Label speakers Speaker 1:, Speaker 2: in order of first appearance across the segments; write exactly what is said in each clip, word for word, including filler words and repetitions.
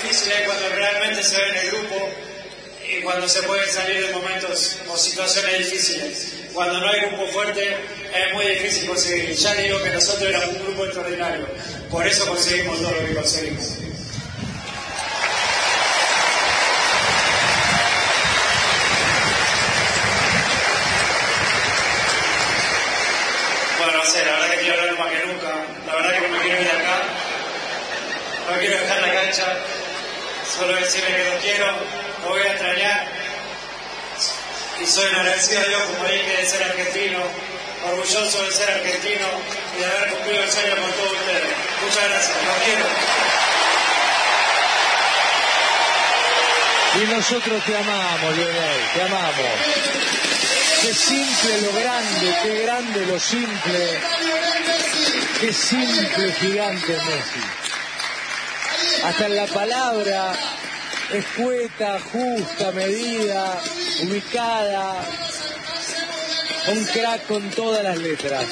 Speaker 1: difícil es cuando realmente se ve en el grupo y cuando se pueden salir de momentos o situaciones difíciles. Cuando no hay grupo fuerte es muy difícil conseguir. Ya digo que nosotros éramos un grupo extraordinario, por eso conseguimos todo lo que conseguimos. Bueno, no sé, la verdad que quiero hablar más que nunca. La verdad que no me quiero ir de acá. No quiero estar en la cancha. Solo decirle que los quiero, los voy a extrañar. Y soy agradecido a Dios, como dije, de ser argentino, orgulloso de ser argentino y de haber cumplido el sueño con todos ustedes. Muchas gracias, los quiero.
Speaker 2: Y nosotros te amamos, Lionel, te amamos. Qué simple lo grande, qué grande lo simple, qué simple, gigante Messi. Hasta en la palabra, escueta, justa, medida, ubicada, un crack con todas las letras.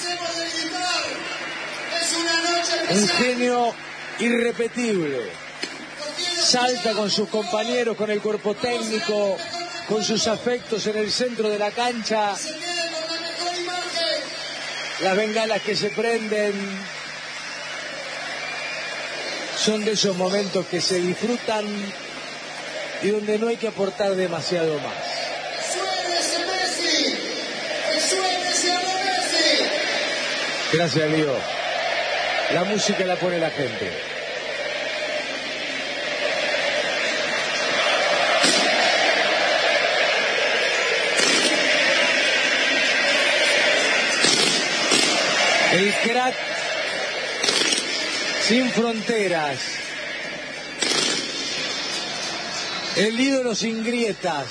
Speaker 2: Un genio irrepetible. Salta con sus compañeros, con el cuerpo técnico, con sus afectos en el centro de la cancha. Las bengalas que se prenden son de esos momentos que se disfrutan y donde no hay que aportar demasiado más. Gracias, Lío. La música la pone la gente. El crack sin fronteras. El ídolo sin grietas.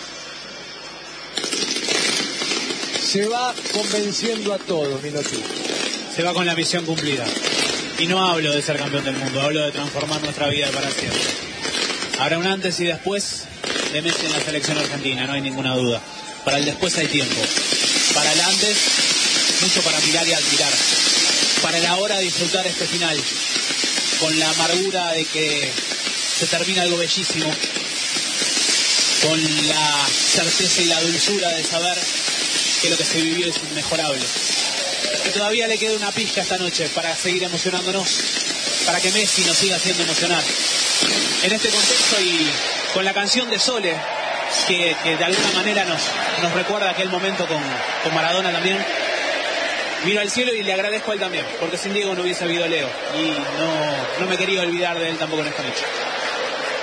Speaker 2: Se va convenciendo a todos, Minotti.
Speaker 3: Se va con la misión cumplida. Y no hablo de ser campeón del mundo, hablo de transformar nuestra vida para siempre. Habrá un antes y después de Messi en la selección argentina, no hay ninguna duda. Para el después hay tiempo. Para el antes, mucho para mirar y admirar. Para el ahora, disfrutar este final. Con la amargura de que se termina algo bellísimo. Con la certeza y la dulzura de saber que lo que se vivió es inmejorable. Que todavía le queda una pizca esta noche para seguir emocionándonos, para que Messi nos siga haciendo emocionar. En este contexto y con la canción de Sole, que, que de alguna manera nos, nos recuerda aquel momento con, con Maradona también, miro al cielo y le agradezco a él también, porque sin Diego no hubiese habido Leo y no, no me quería olvidar de él tampoco en esta noche.